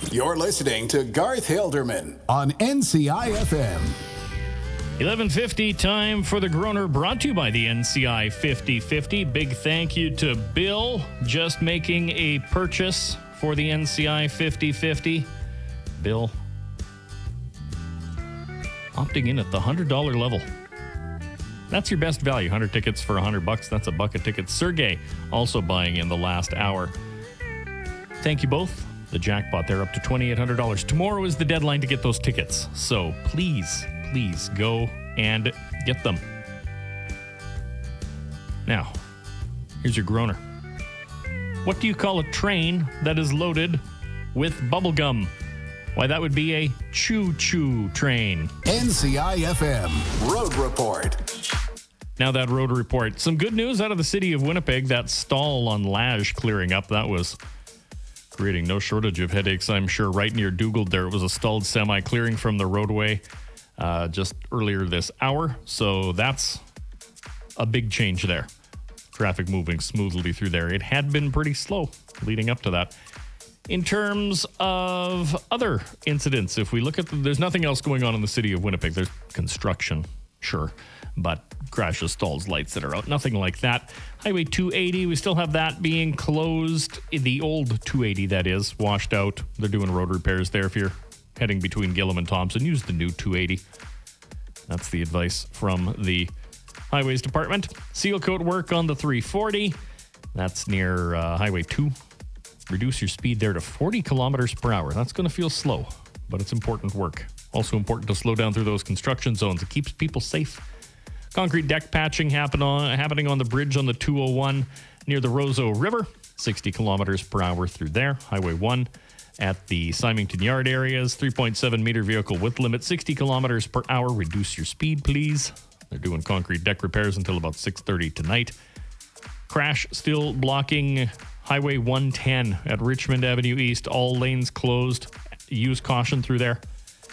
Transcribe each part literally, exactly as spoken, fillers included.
You're listening to Garth Hilderman on N C I F M. eleven fifty, time for the Groner, brought to you by the N C I fifty fifty. Big thank you to Bill, just making a purchase for the N C I fifty fifty. Bill, opting in at the one hundred dollars level. That's your best value. one hundred tickets for one hundred bucks. That's a bucket ticket. Sergey also buying in the last hour. Thank you both. The jackpot, they're up to twenty-eight hundred dollars. Tomorrow is the deadline to get those tickets. So please, please go and get them. Now, here's your groaner. What do you call a train that is loaded with bubble gum? Why, that would be a choo-choo train. N C I F M Road Report. Now that road report. Some good news out of the city of Winnipeg. That stall on Lage clearing up. That was creating no shortage of headaches, I'm sure. Right near Dugald there, it was a stalled semi clearing from the roadway uh, just earlier this hour. So that's a big change there. Traffic moving smoothly through there. It had been pretty slow leading up to that. In terms of other incidents, if we look at the, there's nothing else going on in the city of Winnipeg. There's construction, sure, but crashes, stalls, lights that are out. Nothing like that. Highway two eighty, we still have that being closed. The old two eighty, that is, washed out. They're doing road repairs there. If you're heading between Gillam and Thompson, use the new two eighty. That's the advice from the Highways Department. Seal coat work on the three forty. That's near uh, Highway two. Reduce your speed there to forty kilometers per hour. That's going to feel slow, but it's important work. Also important to slow down through those construction zones. It keeps people safe. Concrete deck patching happen on, happening on the bridge on the two oh one near the Roseau River. sixty kilometers per hour through there. Highway one at the Symington Yard areas. three point seven meter vehicle width limit. sixty kilometers per hour. Reduce your speed, please. They're doing concrete deck repairs until about six thirty tonight. Crash still blocking Highway one ten at Richmond Avenue East. All lanes closed. Use caution through there.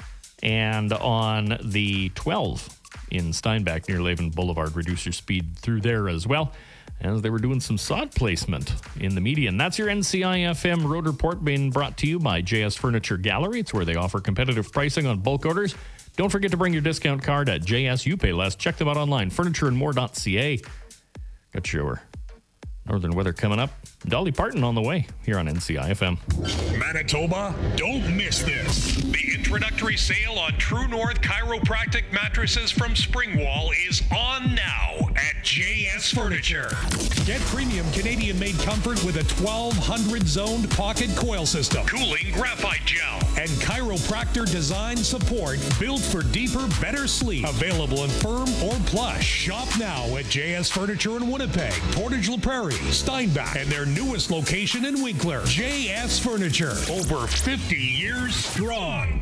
And on the twelve in Steinbach near Laven Boulevard, reduce your speed through there as well, as they were doing some sod placement in the median. That's your N C I F M Road Report, being brought to you by J S Furniture Gallery. It's where they offer competitive pricing on bulk orders. Don't forget to bring your discount card at J S. You pay less. Check them out online, furniture and more dot c a. Got your northern weather coming up. Dolly Parton on the way here on N C I F M. Manitoba, don't miss this. The introductory sale on True North Chiropractic mattresses from Springwall is on now at J S Furniture. Get premium Canadian-made comfort with a twelve hundred zoned pocket coil system, cooling graphite gel, and chiropractor design support built for deeper, better sleep. Available in firm or plush. Shop now at J S Furniture in Winnipeg, Portage La Prairie, Steinbach, and their newest location in Winkler. J S Furniture, over fifty years strong.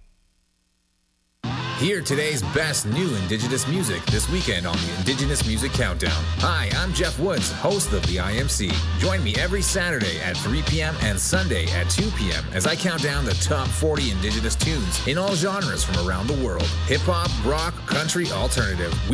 Hear today's best new Indigenous music this weekend on the Indigenous Music Countdown. Hi, I'm Jeff Woods, host of the I M C. Join me every Saturday at three p.m. and Sunday at two p.m. as I count down the top forty Indigenous tunes in all genres from around the world. Hip-hop, rock, country, alternative.